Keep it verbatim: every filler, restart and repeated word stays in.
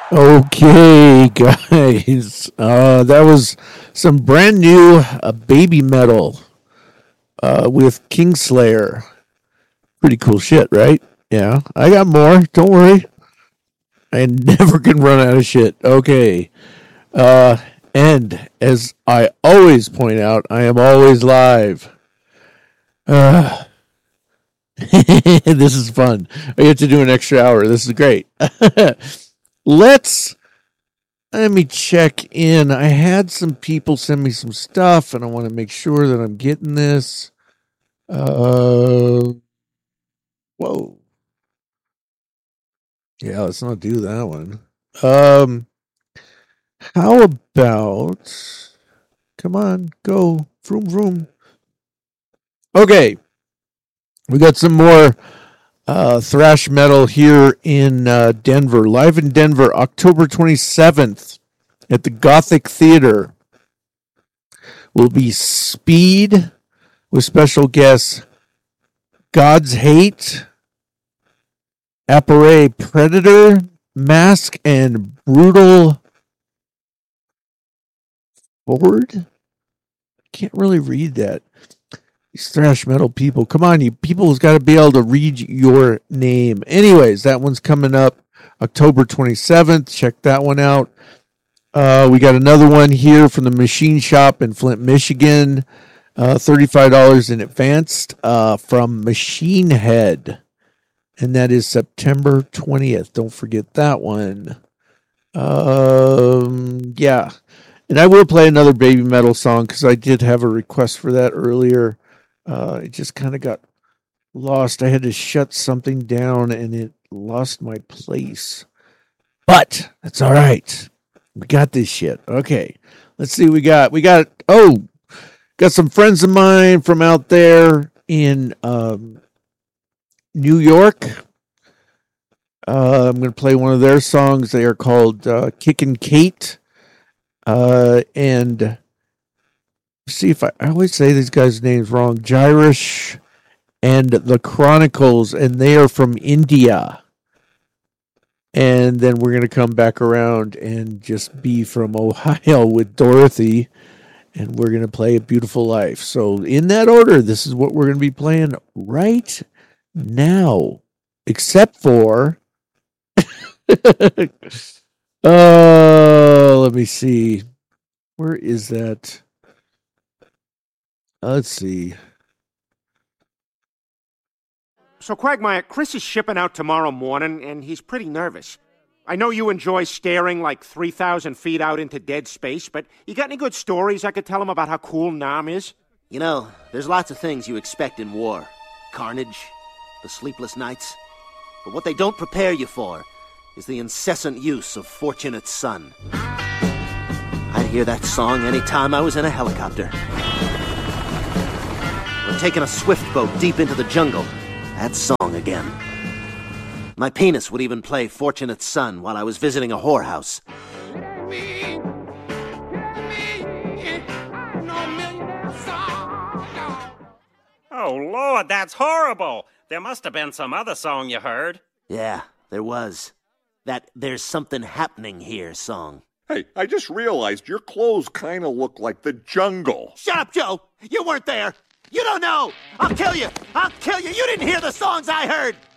Okay, guys. Uh, that was some brand new uh, baby metal uh, with Kingslayer. Pretty cool shit, right? Yeah, I got more. Don't worry. I never can run out of shit. Okay. Uh, and as I always point out, I am always live. Uh, this is fun. I get to do an extra hour. This is great. Let's let me check in. I had some people send me some stuff, and I want to make sure that I'm getting this. Uh, whoa. Yeah, let's not do that one. Um, how about? Come on, go, vroom vroom. Okay, we got some more uh, thrash metal here in uh, Denver, live in Denver, October twenty-seventh at the Gothic Theater. Will be Speed with special guests God's Hate, Apparatus Predator, Mask, and Brutal Ford. Can't really read that. These thrash metal people. Come on, you people has got to be able to read your name. Anyways, that one's coming up October twenty-seventh. Check that one out. Uh, we got another one here from the Machine Shop in Flint, Michigan. Uh, thirty-five dollars in advance uh, from Machine Head. And that is September twentieth. Don't forget that one. Um, yeah. And I will play another baby metal song because I did have a request for that earlier. Uh, it just kind of got lost. I had to shut something down and it lost my place. But that's all right. We got this shit. Okay. Let's see what we got. We got, oh, got some friends of mine from out there in um, New York. Uh, I'm going to play one of their songs. They are called uh, Kickin' Kate. Uh, and see if I, I always say these guys' names wrong. Gyrish and the Chronicles, and they are from India. And then we're going to come back around and just be from Ohio with Dorothy. And we're going to play A Beautiful Life. So in that order, this is what we're going to be playing right now. Except for... Oh, uh, let me see. Where is that? Uh, let's see. So, Quagmire, Chris is shipping out tomorrow morning, and he's pretty nervous. I know you enjoy staring like three thousand feet out into dead space, but you got any good stories I could tell him about how cool Nam is? You know, there's lots of things you expect in war. Carnage, the sleepless nights. But what they don't prepare you for is the incessant use of Fortunate Son. I'd hear that song any time I was in a helicopter. Or taking a swift boat deep into the jungle. That song again. My penis would even play Fortunate Son while I was visiting a whorehouse. Oh, Lord, that's horrible. There must have been some other song you heard. Yeah, there was. That There's Something Happening Here song. Hey, I just realized your clothes kind of look like the jungle. Shut up, Joe! You weren't there! You don't know! I'll kill you! I'll kill you! You didn't hear the songs I heard!